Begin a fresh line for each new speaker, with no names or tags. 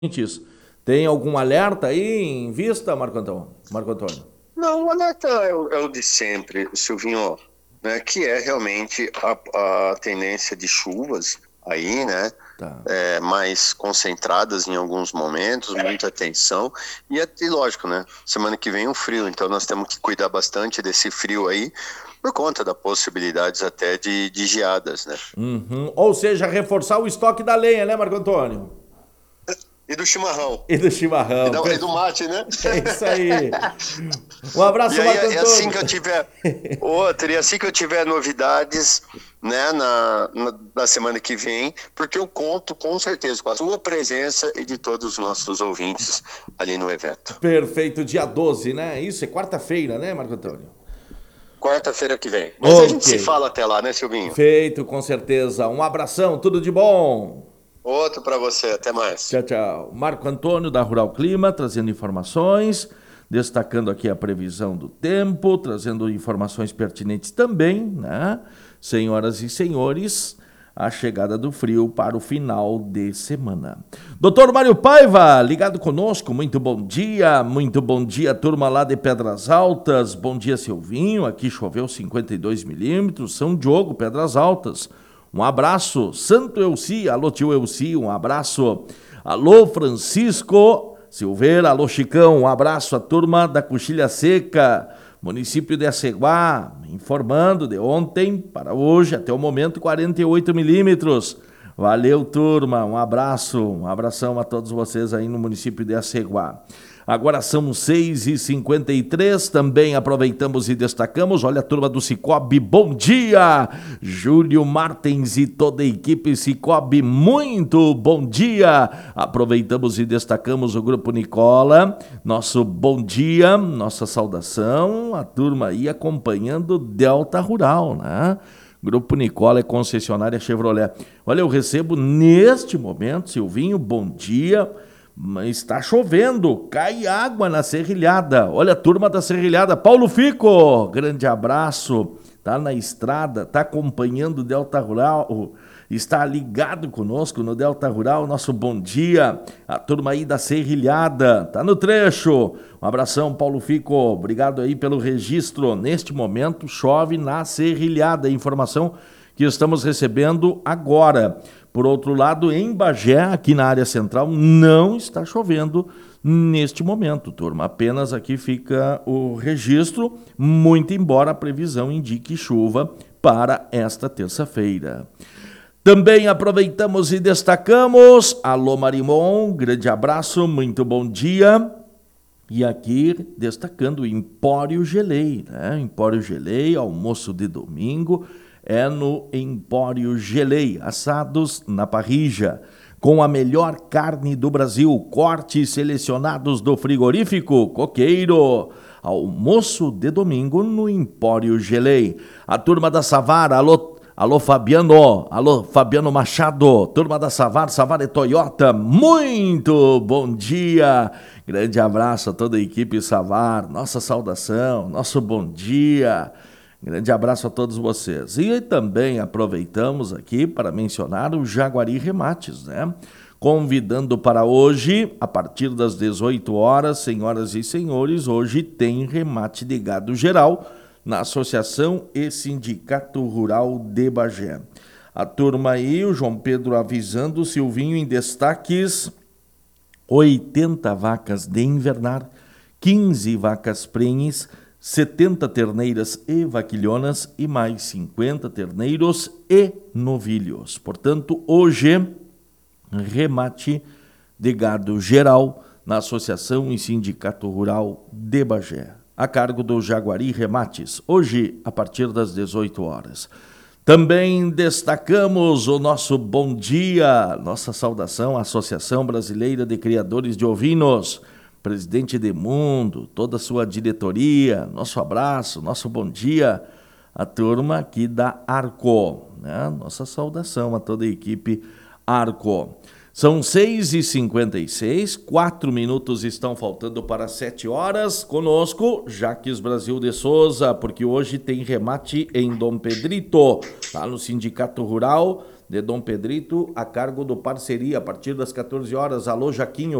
Tem algum alerta aí em vista, Marco Antônio? Marco Antônio?
Não, o alerta é o de sempre, Silvinho, né? Que é realmente a tendência de chuvas aí, né?
Tá.
Mais concentradas em alguns momentos, muita atenção. E lógico, né? Semana que vem o frio, então nós temos que cuidar bastante desse frio aí, por conta das possibilidades até de geadas, né?
Uhum. Ou seja, reforçar o estoque da lenha, né, Marco Antônio?
E do chimarrão.
E do
E,
chimarrão.
e do mate, né?
É isso aí. Um
E
abraço,
aí
Marco
é assim
Antônio.
que eu tiver outra, e assim que eu tiver novidades, né, na semana que vem, porque eu conto com certeza com a sua presença e de todos os nossos ouvintes ali no evento.
Perfeito, dia 12, né? Isso é quarta-feira, né, Marco Antônio?
Quarta-feira que vem. Mas a gente
Ok.
se fala até lá, né, Silvinho?
Feito, com certeza. Um abração, tudo de bom.
Outro para você, até mais.
Tchau, tchau. Marco Antônio, da Rural Clima, trazendo informações, destacando aqui a previsão do tempo, trazendo informações pertinentes também, né? Senhoras e senhores, a chegada do frio para o final de semana. Doutor Mário Paiva, ligado conosco, muito bom dia, turma lá de Pedras Altas, bom dia, Silvinho, aqui choveu 52 milímetros, São Diogo, Pedras Altas. Um abraço, Santo Elci, alô tio Elci, um abraço. Alô Francisco Silveira, alô Chicão, um abraço à turma da Coxilha Seca, município de Aceguá, informando de ontem para hoje, até o momento, 48 milímetros. Valeu, turma, um abraço, um abração a todos vocês aí no município de Aceguá. Agora são 6h53, também aproveitamos e destacamos, olha a turma do Cicobi, bom dia! Júlio Martins e toda a equipe Cicobi, muito bom dia! Aproveitamos e destacamos o Grupo Nicola, nosso bom dia, nossa saudação, a turma aí acompanhando Delta Rural, né? Grupo Nicola é concessionária Chevrolet. Olha, eu recebo neste momento, Silvinho, bom dia. Está chovendo, cai água na serrilhada. Olha a turma da serrilhada. Paulo Fico, grande abraço. Tá na estrada, tá acompanhando o Delta Rural, está ligado conosco no Delta Rural. Nosso bom dia. A turma aí da serrilhada, tá no trecho. Um abração, Paulo Fico. Obrigado aí pelo registro. Neste momento, chove na serrilhada. Informação que estamos recebendo agora. Por outro lado, em Bagé, aqui na área central, não está chovendo neste momento, turma. Apenas aqui fica o registro, muito embora a previsão indique chuva para esta terça-feira. Também aproveitamos e destacamos, alô Marimon, grande abraço, muito bom dia. E aqui destacando o Empório Gelei, né? Empório Gelei, almoço de domingo, é no Empório Gelei, assados na parrilla, com a melhor carne do Brasil, cortes selecionados do frigorífico Coqueiro. Almoço de domingo no Empório Gelei. A turma da Savar, alô Fabiano Machado, turma da Savar e Toyota, muito bom dia. Grande abraço a toda a equipe Savar, nossa saudação, nosso bom dia. Grande abraço a todos vocês. E também aproveitamos aqui para mencionar o Jaguari Remates, né? Convidando para hoje, a partir das 18 horas, senhoras e senhores, hoje tem remate de gado geral na Associação e Sindicato Rural de Bagé. A turma aí, o João Pedro avisando, o Silvinho em destaques, 80 vacas de invernar, 15 vacas prenhes, 70 terneiras e vaquilhonas e mais 50 terneiros e novilhos. Portanto, hoje, remate de gado geral na Associação e Sindicato Rural de Bagé, a cargo do Jaguari Remates, hoje a partir das 18 horas. Também destacamos o nosso bom dia, nossa saudação à Associação Brasileira de Criadores de Ovinos, presidente Edmundo, toda a sua diretoria, nosso abraço, nosso bom dia, a turma aqui da Arco, né? Nossa saudação a toda a equipe Arco. São 6h56, 4 minutos estão faltando para 7 horas. Conosco, Jaques Brasil de Souza, porque hoje tem remate em Dom Pedrito, lá no Sindicato Rural de Dom Pedrito, a cargo do Parceria, a partir das 14 horas. Alô, Jaquinho.